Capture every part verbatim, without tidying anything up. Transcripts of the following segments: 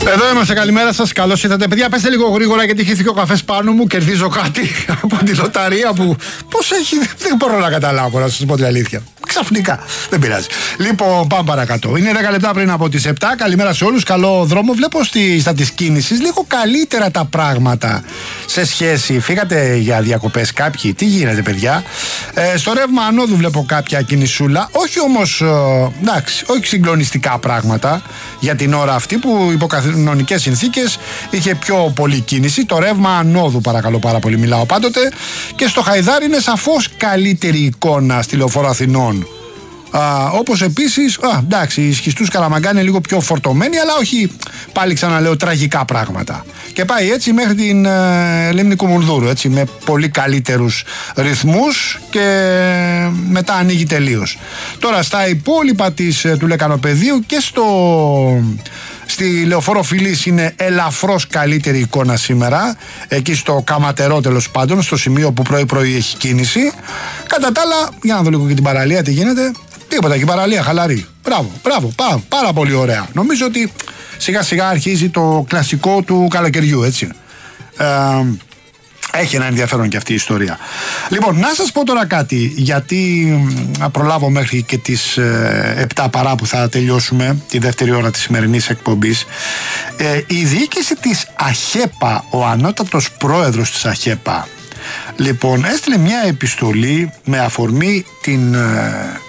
Εδώ είμαστε, καλημέρα σας, καλώς ήρθατε. Παιδιά, πέστε λίγο γρήγορα γιατί έχει ο καφές πάνω μου. Κερδίζω κάτι από τη λοταρία που. Πώς έχει, δεν μπορώ να καταλάβω, να σας πω την αλήθεια. Ξαφνικά, δεν πειράζει. Λοιπόν, πάμε παρακάτω. Είναι δέκα λεπτά πριν από τις επτά. Καλημέρα σε όλους, καλό δρόμο. Βλέπω στη, στα της κίνησης λίγο καλύτερα τα πράγματα σε σχέση. Φύγατε για διακοπές κάποιοι, τι γίνεται, παιδιά? Ε, στο ρεύμα ανόδου βλέπω κάποια κινησούλα. Όχι όμως, ε, εντάξει, όχι συγκλονιστικά πράγματα για την ώρα αυτή που υπό κανονικές συνθήκες είχε πιο πολύ κίνηση. Το ρεύμα ανόδου, παρακαλώ πάρα πολύ, μιλάω πάντοτε. Και στο Χαϊδάρι είναι σαφώς καλύτερη εικόνα στη Λεωφόρο Αθηνών. Α, όπως επίσης, α, εντάξει, οι Σχιστούς Καραμαγκά είναι λίγο πιο φορτωμένοι, αλλά όχι, πάλι ξαναλέω, τραγικά πράγματα. Και πάει έτσι μέχρι την ε, Λίμνη Κουμουνδούρου, έτσι, με πολύ καλύτερους ρυθμούς και μετά ανοίγει τελείως. Τώρα στα υπόλοιπα της, του Λεκανοπεδίου και στο... Στη Λεωφόρο Φιλής είναι ελαφρώς καλύτερη εικόνα σήμερα. Εκεί στο Καματερό, τέλος πάντων, στο σημείο που πρωί-πρωί έχει κίνηση. Κατά τα άλλα, για να δω λίγο και την παραλία τι γίνεται. Τίποτα, και η παραλία χαλαρή. Μπράβο, μπράβο, πάρα, πάρα πολύ ωραία. Νομίζω ότι σιγά σιγά αρχίζει το κλασικό του καλοκαιριού, έτσι. Ε, Έχει ένα ενδιαφέρον και αυτή η ιστορία. Λοιπόν, να σας πω τώρα κάτι, γιατί να προλάβω μέχρι και τις ε, επτά παρά που θα τελειώσουμε τη δεύτερη ώρα της σημερινής εκπομπής. Ε, η διοίκηση της ΑΧΕΠΑ, ο ανώτατος πρόεδρος της ΑΧΕΠΑ, λοιπόν, έστειλε μια επιστολή με αφορμή την ε,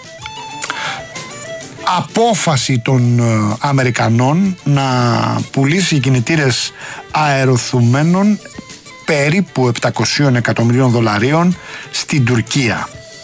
απόφαση των ε, Αμερικανών να πουλήσει κινητήρες αεροθουμένων περίπου επτακόσια εκατομμυρίων δολαρίων στην Τουρκία.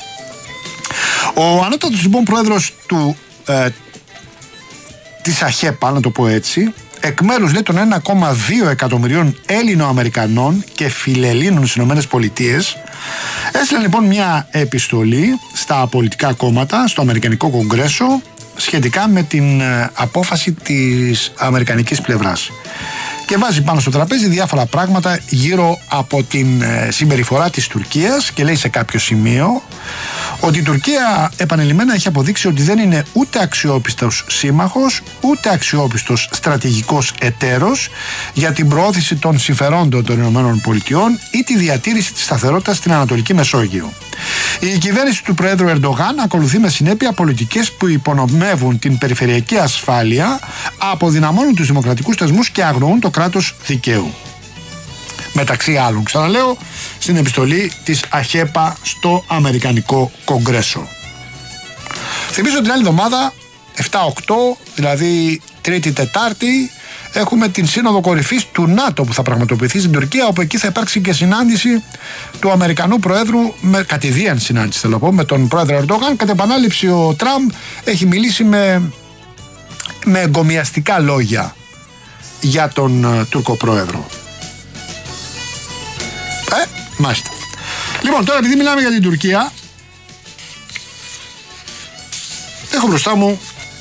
Ο ανώτατος λοιπόν πρόεδρος του, ε, της ΑΧΕΠΑ, να το πω έτσι, εκ μέρους λέει των ένα κόμμα δύο εκατομμυρίων Έλληνο-Αμερικανών και φιλελλήνων στις ΗΠΑ, έστειλε λοιπόν μια επιστολή στα πολιτικά κόμματα, στο Αμερικανικό Κογκρέσο, σχετικά με την ε, απόφαση της αμερικανικής πλευράς. Και βάζει πάνω στο τραπέζι διάφορα πράγματα γύρω από την ε, συμπεριφορά της Τουρκίας και λέει σε κάποιο σημείο ότι η Τουρκία επανειλημμένα έχει αποδείξει ότι δεν είναι ούτε αξιόπιστος σύμμαχος ούτε αξιόπιστος στρατηγικός εταίρος για την προώθηση των συμφερόντων των ΗΠΑ ή τη διατήρηση της σταθερότητας στην Ανατολική Μεσόγειο. Η κυβέρνηση του Προέδρου Ερντογάν ακολουθεί με συνέπεια πολιτικές που υπονομεύουν την περιφερειακή ασφάλεια, αποδυναμώνουν τους δημοκρατικούς θεσμούς και αγνοούν το κράτος δικαίου. Μεταξύ άλλων, ξαναλέω, στην επιστολή της ΑΧΕΠΑ στο Αμερικανικό Κογκρέσο. Θυμίζω την άλλη εβδομάδα, επτά οκτώ, δηλαδή Τρίτη Τετάρτη, έχουμε την Σύνοδο Κορυφής του ΝΑΤΟ που θα πραγματοποιηθεί στην Τουρκία, όπου εκεί θα υπάρξει και συνάντηση του Αμερικανού Προέδρου, με κατηδίαν συνάντηση θέλω να πω, με τον Πρόεδρο Ερντογάν. Κατ' επανάληψη ο Τραμπ έχει μιλήσει με, με εγκομιαστικά λόγια για τον uh, Τούρκο Πρόεδρο. Ε, μάλιστα. Λοιπόν, τώρα επειδή μιλάμε για την Τουρκία, έχω μπροστά μου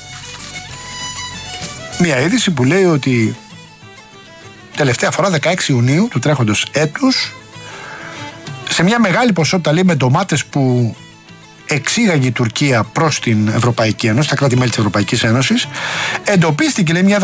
μια είδηση που λέει ότι τελευταία φορά δεκαέξι Ιουνίου του τρέχοντος έτους, σε μια μεγάλη ποσότητα, λέει, με ντομάτες που εξήγαγε η Τουρκία προς την Ευρωπαϊκή Ένωση, τα κράτη-μέλη της Ευρωπαϊκής Ένωσης, εντοπίστηκε, λέει, μια